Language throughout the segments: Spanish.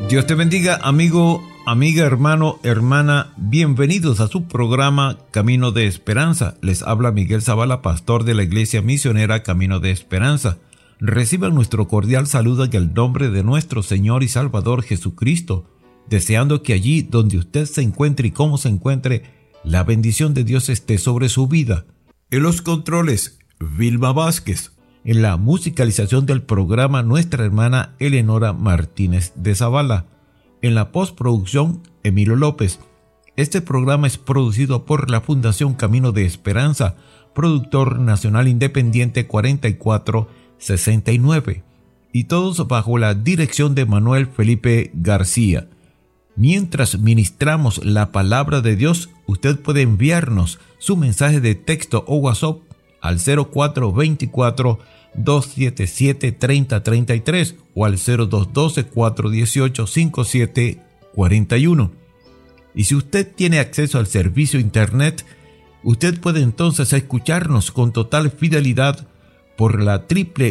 Dios te bendiga, amigo, amiga, hermano, hermana. Bienvenidos a su programa Camino de Esperanza. Les habla Miguel Zavala, pastor de la Iglesia Misionera Camino de Esperanza. Reciban nuestro cordial saludo en el nombre de nuestro Señor y Salvador Jesucristo, deseando que allí donde usted se encuentre y cómo se encuentre, la bendición de Dios esté sobre su vida. En los controles, Vilma Vázquez. En la musicalización del programa, nuestra hermana Eleonora Martínez de Zavala. En la postproducción, Emilio López. Este programa es producido por la Fundación Camino de Esperanza, productor nacional independiente 4469, y todos bajo la dirección de Manuel Felipe García. Mientras ministramos la palabra de Dios, usted puede enviarnos su mensaje de texto o WhatsApp al 0424-277-3033 o al 0212-418-5741. Y si usted tiene acceso al servicio internet, usted puede entonces escucharnos con total fidelidad por la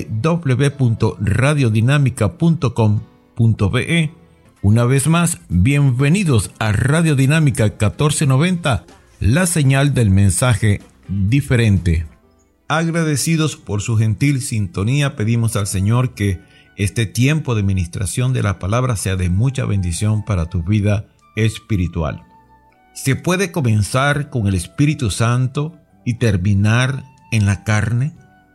www.radiodinamica.com.be. Una vez más, bienvenidos a Radio Dinámica 1490, la señal del mensaje diferente. Agradecidos por su gentil sintonía, pedimos al Señor que este tiempo de ministración de la palabra sea de mucha bendición para tu vida espiritual. ¿Se puede comenzar con el Espíritu Santo y terminar en la carne?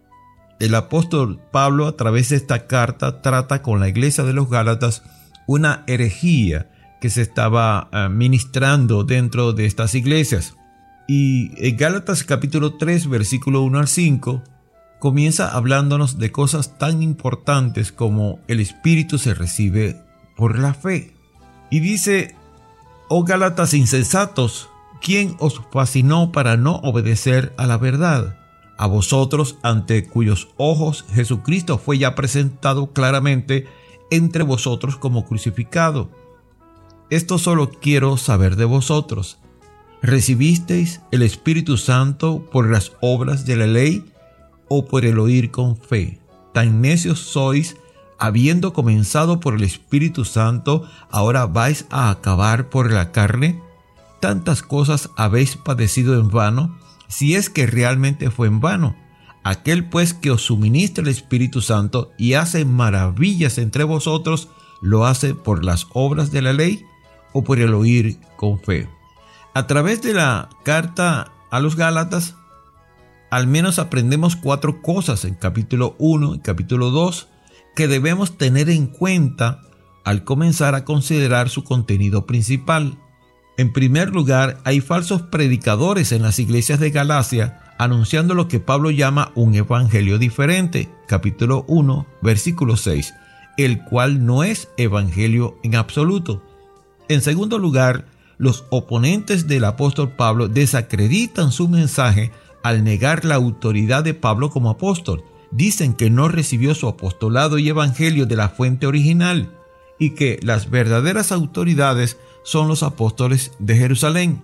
El apóstol Pablo, a través de esta carta, trata con la iglesia de los Gálatas una herejía que se estaba ministrando dentro de estas iglesias. Y en Gálatas capítulo 3, versículo 1 al 5, comienza hablándonos de cosas tan importantes como el Espíritu se recibe por la fe. Y dice: «Oh Gálatas insensatos, ¿quién os fascinó para no obedecer a la verdad? A vosotros, ante cuyos ojos Jesucristo fue ya presentado claramente entre vosotros como crucificado. Esto solo quiero saber de vosotros. ¿Recibisteis el Espíritu Santo por las obras de la ley o por el oír con fe? Tan necios sois, habiendo comenzado por el Espíritu Santo, ahora vais a acabar por la carne. Tantas cosas habéis padecido en vano, si es que realmente fue en vano. Aquel pues que os suministra el Espíritu Santo y hace maravillas entre vosotros, ¿lo hace por las obras de la ley o por el oír con fe?». A través de la carta a los Gálatas, al menos aprendemos 4 cosas en capítulo 1 y capítulo 2 que debemos tener en cuenta al comenzar a considerar su contenido principal. En primer lugar, hay falsos predicadores en las iglesias de Galacia anunciando lo que Pablo llama un evangelio diferente, capítulo 1, versículo 6, el cual no es evangelio en absoluto. En segundo lugar, los oponentes del apóstol Pablo desacreditan su mensaje al negar la autoridad de Pablo como apóstol. Dicen que no recibió su apostolado y evangelio de la fuente original y que las verdaderas autoridades son los apóstoles de Jerusalén.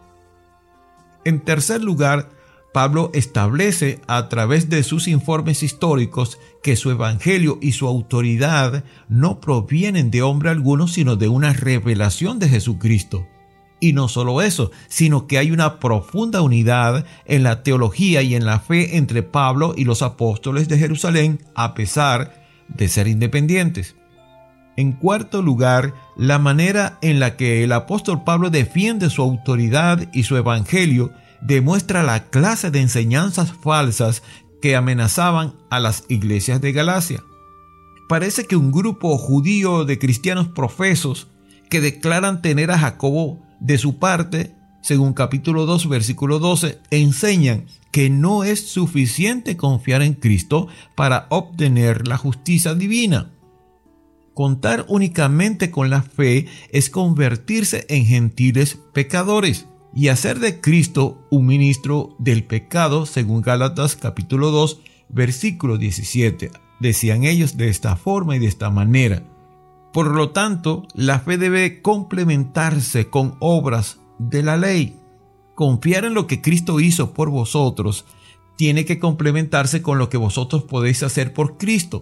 En tercer lugar, Pablo establece a través de sus informes históricos que su evangelio y su autoridad no provienen de hombre alguno, sino de una revelación de Jesucristo. Y no solo eso, sino que hay una profunda unidad en la teología y en la fe entre Pablo y los apóstoles de Jerusalén, a pesar de ser independientes. En cuarto lugar, la manera en la que el apóstol Pablo defiende su autoridad y su evangelio demuestra la clase de enseñanzas falsas que amenazaban a las iglesias de Galacia. Parece que un grupo judío de cristianos profesos que declaran tener a Jacobo de su parte, según capítulo 2, versículo 12, enseñan que no es suficiente confiar en Cristo para obtener la justicia divina. Contar únicamente con la fe es convertirse en gentiles pecadores y hacer de Cristo un ministro del pecado, según Gálatas capítulo 2, versículo 17. Decían ellos de esta forma y de esta manera. Por lo tanto, la fe debe complementarse con obras de la ley. Confiar en lo que Cristo hizo por vosotros tiene que complementarse con lo que vosotros podéis hacer por Cristo.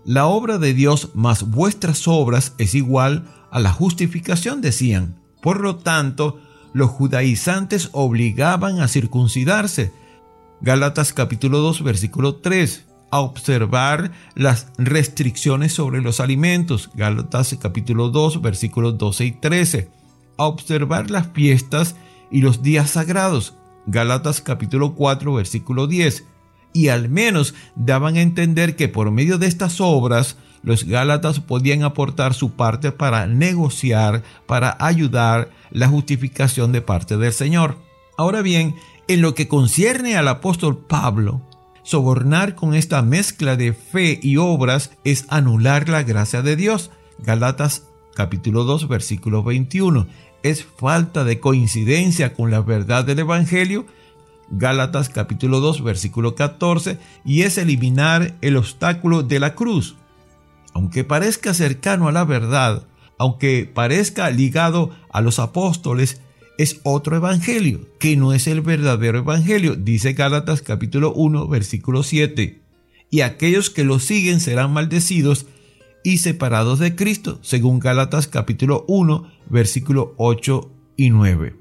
La obra de Dios más vuestras obras es igual a la justificación, decían. Por lo tanto, los judaizantes obligaban a circuncidarse. Gálatas capítulo 2, versículo 3. A observar las restricciones sobre los alimentos. Gálatas capítulo 2, versículos 12 y 13. A observar las fiestas y los días sagrados. Gálatas capítulo 4, versículo 10. Y al menos daban a entender que por medio de estas obras, los gálatas podían aportar su parte para negociar, para ayudar la justificación de parte del Señor. Ahora bien, en lo que concierne al apóstol Pablo, sobornar con esta mezcla de fe y obras es anular la gracia de Dios. Gálatas capítulo 2, versículo 21. Es falta de coincidencia con la verdad del Evangelio. Gálatas capítulo 2, versículo 14. Y es eliminar el obstáculo de la cruz. Aunque parezca cercano a la verdad, aunque parezca ligado a los apóstoles, es otro evangelio, que no es el verdadero evangelio, dice Gálatas capítulo 1, versículo 7. Y aquellos que lo siguen serán maldecidos y separados de Cristo, según Gálatas capítulo 1, versículo 8 y 9.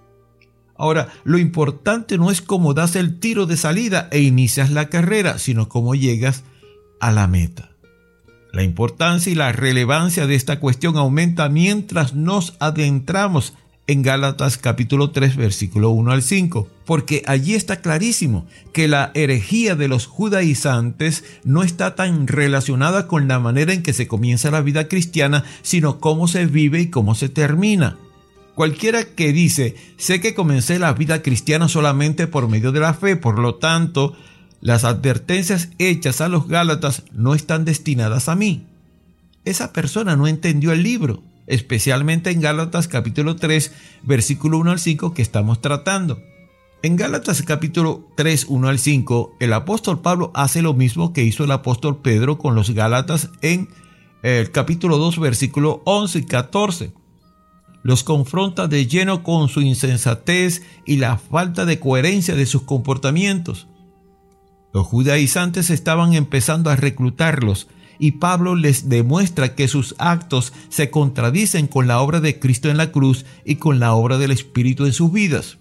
Ahora, lo importante no es cómo das el tiro de salida e inicias la carrera, sino cómo llegas a la meta. La importancia y la relevancia de esta cuestión aumenta mientras nos adentramos en Gálatas capítulo 3, versículo 1 al 5, porque allí está clarísimo que la herejía de los judaizantes no está tan relacionada con la manera en que se comienza la vida cristiana, sino cómo se vive y cómo se termina. Cualquiera que dice, sé que comencé la vida cristiana solamente por medio de la fe, por lo tanto, las advertencias hechas a los gálatas no están destinadas a mí. Esa persona no entendió el libro, especialmente en Gálatas capítulo 3, versículo 1 al 5 que estamos tratando. En Gálatas capítulo 3, 1 al 5, el apóstol Pablo hace lo mismo que hizo el apóstol Pedro con los gálatas en el capítulo 2, versículo 11 y 14. Los confronta de lleno con su insensatez y la falta de coherencia de sus comportamientos. Los judaizantes estaban empezando a reclutarlos y Pablo les demuestra que sus actos se contradicen con la obra de Cristo en la cruz y con la obra del Espíritu en sus vidas.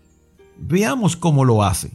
Veamos cómo lo hace.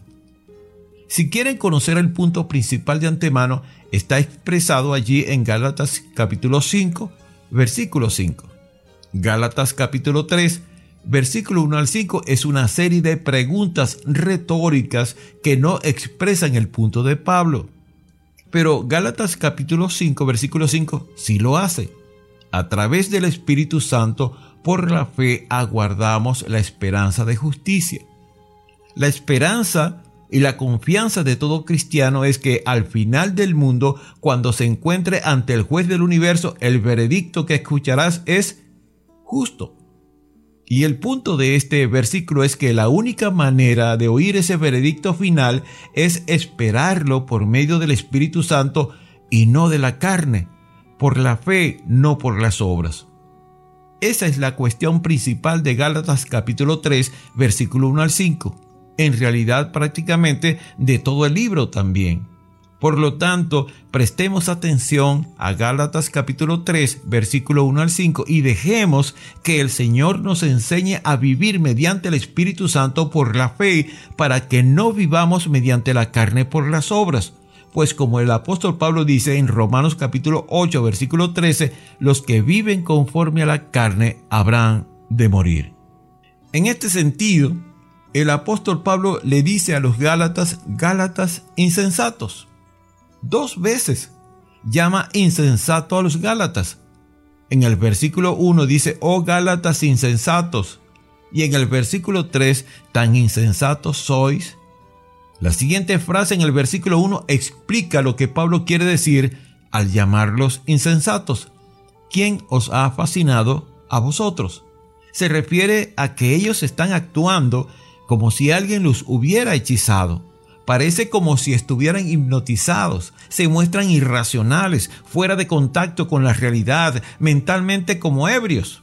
Si quieren conocer el punto principal de antemano, está expresado allí en Gálatas capítulo 5, versículo 5. Gálatas capítulo 3, versículo 1 al 5 es una serie de preguntas retóricas que no expresan el punto de Pablo. Pero Gálatas capítulo 5, versículo 5 sí lo hace. A través del Espíritu Santo, por la fe, aguardamos la esperanza de justicia. La esperanza y la confianza de todo cristiano es que al final del mundo, cuando se encuentre ante el juez del universo, el veredicto que escucharás es justo. Y el punto de este versículo es que la única manera de oír ese veredicto final es esperarlo por medio del Espíritu Santo y no de la carne, por la fe, no por las obras. Esa es la cuestión principal de Gálatas capítulo 3, versículo 1 al 5. En realidad, prácticamente de todo el libro también. Por lo tanto, prestemos atención a Gálatas capítulo 3, versículo 1 al 5 y dejemos que el Señor nos enseñe a vivir mediante el Espíritu Santo por la fe, para que no vivamos mediante la carne por las obras. Pues como el apóstol Pablo dice en Romanos capítulo 8, versículo 13, los que viven conforme a la carne habrán de morir. En este sentido, el apóstol Pablo le dice a los gálatas insensatos. 2 veces llama insensato a los gálatas. En el versículo 1 dice, oh gálatas insensatos. Y en el versículo 3, tan insensatos sois. La siguiente frase en el versículo 1 explica lo que Pablo quiere decir al llamarlos insensatos. ¿Quién os ha fascinado a vosotros? Se refiere a que ellos están actuando como si alguien los hubiera hechizado. Parece como si estuvieran hipnotizados, se muestran irracionales, fuera de contacto con la realidad, mentalmente como ebrios.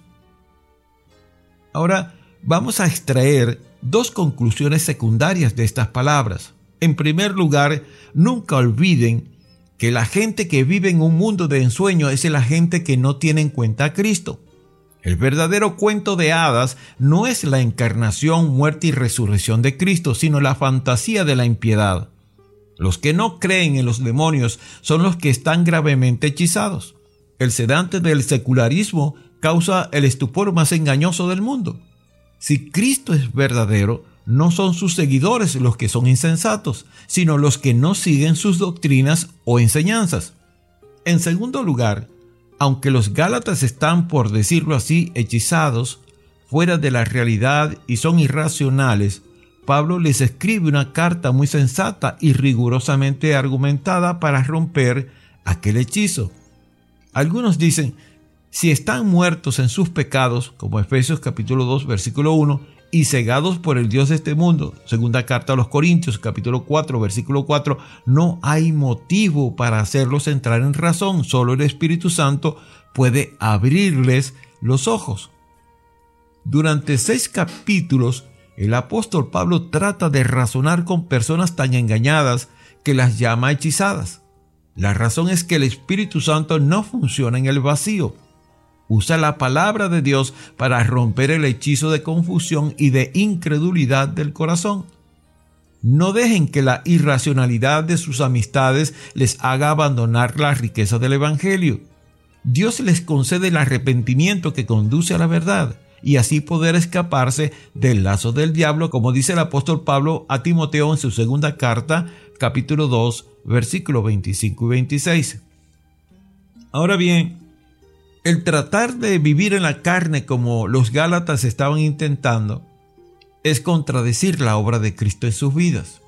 Ahora vamos a extraer 2 conclusiones secundarias de estas palabras. En primer lugar, nunca olviden que la gente que vive en un mundo de ensueño es la gente que no tiene en cuenta a Cristo. El verdadero cuento de hadas no es la encarnación, muerte y resurrección de Cristo, sino la fantasía de la impiedad. Los que no creen en los demonios son los que están gravemente hechizados. El sedante del secularismo causa el estupor más engañoso del mundo. Si Cristo es verdadero, no son sus seguidores los que son insensatos, sino los que no siguen sus doctrinas o enseñanzas. En segundo lugar, aunque los Gálatas están, por decirlo así, hechizados, fuera de la realidad y son irracionales, Pablo les escribe una carta muy sensata y rigurosamente argumentada para romper aquel hechizo. Algunos dicen, si están muertos en sus pecados, como Efesios capítulo 2, versículo 1, y cegados por el Dios de este mundo, segunda carta a los Corintios, capítulo 4, versículo 4, no hay motivo para hacerlos entrar en razón, solo el Espíritu Santo puede abrirles los ojos. Durante 6 capítulos, el apóstol Pablo trata de razonar con personas tan engañadas que las llama hechizadas. La razón es que el Espíritu Santo no funciona en el vacío. Usa la palabra de Dios para romper el hechizo de confusión y de incredulidad del corazón. No dejen que la irracionalidad de sus amistades les haga abandonar la riqueza del Evangelio. Dios les concede el arrepentimiento que conduce a la verdad y así poder escaparse del lazo del diablo, como dice el apóstol Pablo a Timoteo en su segunda carta, capítulo 2, versículos 25 y 26. Ahora bien, el tratar de vivir en la carne como los Gálatas estaban intentando es contradecir la obra de Cristo en sus vidas.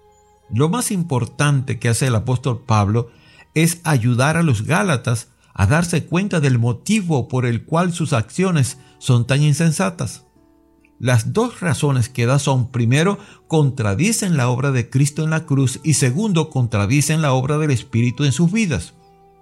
Lo más importante que hace el apóstol Pablo es ayudar a los Gálatas a darse cuenta del motivo por el cual sus acciones son tan insensatas. Las dos razones que da son, primero, contradicen la obra de Cristo en la cruz y segundo, contradicen la obra del Espíritu en sus vidas.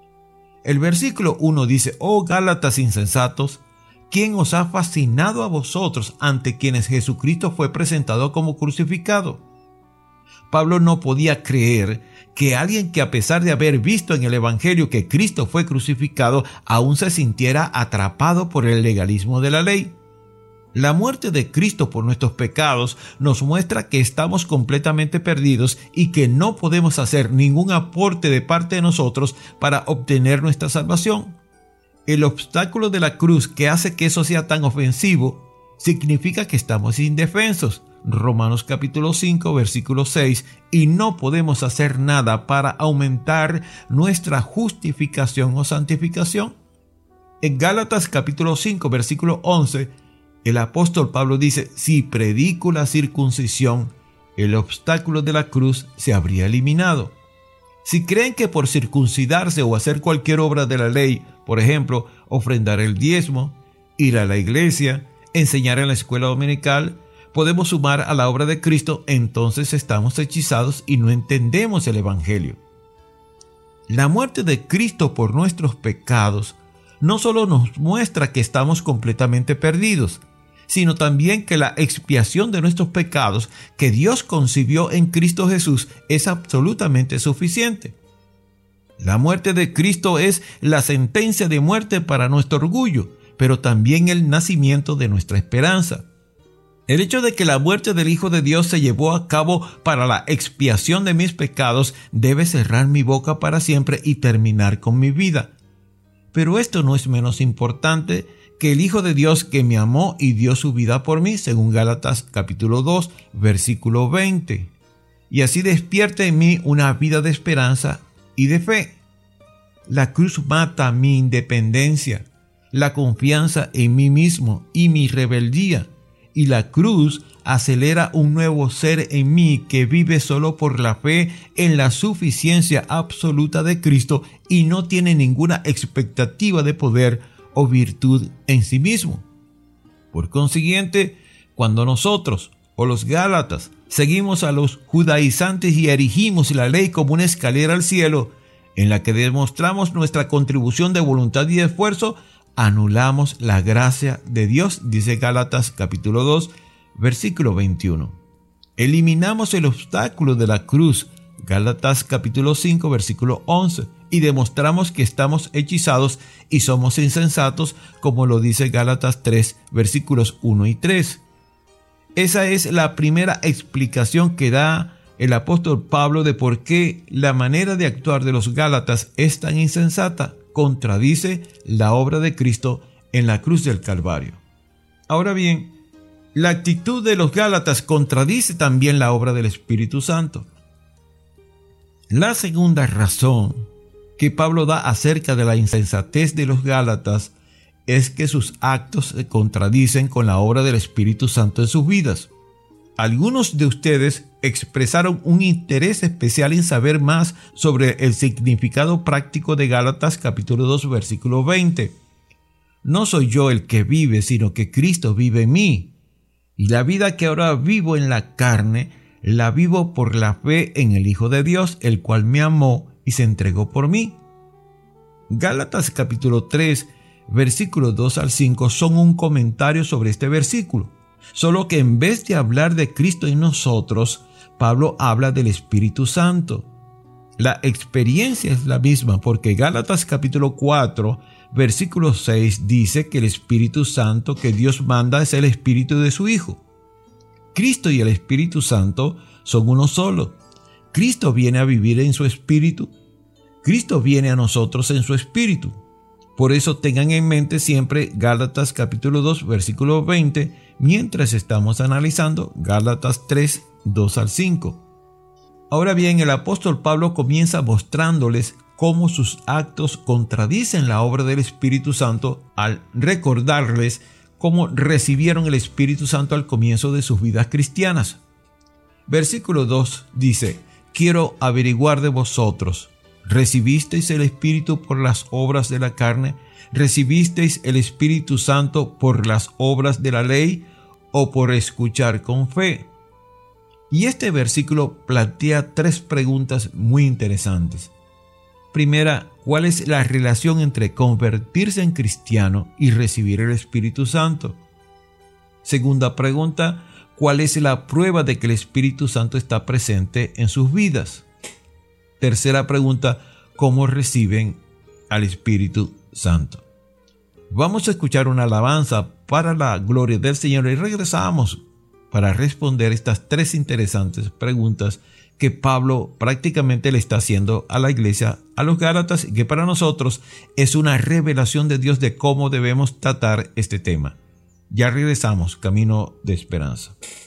El versículo 1 dice, «Oh Gálatas insensatos, ¿quién os ha fascinado a vosotros ante quienes Jesucristo fue presentado como crucificado?» Pablo no podía creer que alguien que, a pesar de haber visto en el Evangelio que Cristo fue crucificado, aún se sintiera atrapado por el legalismo de la ley. La muerte de Cristo por nuestros pecados nos muestra que estamos completamente perdidos y que no podemos hacer ningún aporte de parte de nosotros para obtener nuestra salvación. El obstáculo de la cruz que hace que eso sea tan ofensivo significa que estamos indefensos. Romanos capítulo 5, versículo 6, y no podemos hacer nada para aumentar nuestra justificación o santificación. En Gálatas capítulo 5, versículo 11, el apóstol Pablo dice, si predico la circuncisión, el obstáculo de la cruz se habría eliminado. Si creen que por circuncidarse o hacer cualquier obra de la ley, por ejemplo, ofrendar el diezmo, ir a la iglesia, enseñar en la escuela dominical, podemos sumar a la obra de Cristo, entonces estamos hechizados y no entendemos el Evangelio. La muerte de Cristo por nuestros pecados no solo nos muestra que estamos completamente perdidos, sino también que la expiación de nuestros pecados que Dios concibió en Cristo Jesús es absolutamente suficiente. La muerte de Cristo es la sentencia de muerte para nuestro orgullo, pero también el nacimiento de nuestra esperanza. El hecho de que la muerte del Hijo de Dios se llevó a cabo para la expiación de mis pecados debe cerrar mi boca para siempre y terminar con mi vida. Pero esto no es menos importante que el Hijo de Dios que me amó y dio su vida por mí, según Gálatas capítulo 2, versículo 20. Y así despierta en mí una vida de esperanza y de fe. La cruz mata mi independencia, la confianza en mí mismo y mi rebeldía. Y la cruz acelera un nuevo ser en mí que vive solo por la fe en la suficiencia absoluta de Cristo y no tiene ninguna expectativa de poder o virtud en sí mismo. Por consiguiente, cuando nosotros o los Gálatas seguimos a los judaizantes y erigimos la ley como una escalera al cielo, en la que demostramos nuestra contribución de voluntad y de esfuerzo, anulamos la gracia de Dios, dice Gálatas capítulo 2, versículo 21. Eliminamos el obstáculo de la cruz Gálatas capítulo 5, versículo 11, y demostramos que estamos hechizados y somos insensatos, como lo dice Gálatas 3, versículos 1 y 3. Esa es la primera explicación que da el apóstol Pablo de por qué la manera de actuar de los Gálatas es tan insensata, contradice la obra de Cristo en la cruz del Calvario. Ahora bien, la actitud de los Gálatas contradice también la obra del Espíritu Santo. La segunda razón que Pablo da acerca de la insensatez de los Gálatas es que sus actos se contradicen con la obra del Espíritu Santo en sus vidas. Algunos de ustedes expresaron un interés especial en saber más sobre el significado práctico de Gálatas capítulo 2, versículo 20. No soy yo el que vive, sino que Cristo vive en mí. Y la vida que ahora vivo en la carne, la vivo por la fe en el Hijo de Dios, el cual me amó y se entregó por mí. Gálatas capítulo 3, versículos 2 al 5 son un comentario sobre este versículo. Solo que en vez de hablar de Cristo en nosotros, Pablo habla del Espíritu Santo. La experiencia es la misma porque Gálatas capítulo 4, versículo 6 dice que el Espíritu Santo que Dios manda es el Espíritu de su Hijo. Cristo y el Espíritu Santo son uno solo. Cristo viene a vivir en su Espíritu. Cristo viene a nosotros en su Espíritu. Por eso tengan en mente siempre Gálatas capítulo 2, versículo 20, mientras estamos analizando Gálatas 3, 2 al 5. Ahora bien, el apóstol Pablo comienza mostrándoles cómo sus actos contradicen la obra del Espíritu Santo al recordarles cómo recibieron el Espíritu Santo al comienzo de sus vidas cristianas. Versículo 2 dice: quiero averiguar de vosotros, ¿recibisteis el Espíritu por las obras de la carne? ¿Recibisteis el Espíritu Santo por las obras de la ley o por escuchar con fe? Y este versículo plantea tres preguntas muy interesantes. Primera, ¿cuál es la relación entre convertirse en cristiano y recibir el Espíritu Santo? Segunda pregunta, ¿cuál es la prueba de que el Espíritu Santo está presente en sus vidas? Tercera pregunta, ¿cómo reciben al Espíritu Santo? Vamos a escuchar una alabanza para la gloria del Señor y regresamos para responder estas tres interesantes preguntas que Pablo prácticamente le está haciendo a la iglesia, a los Gálatas, y que para nosotros es una revelación de Dios de cómo debemos tratar este tema. Ya regresamos, Camino de Esperanza.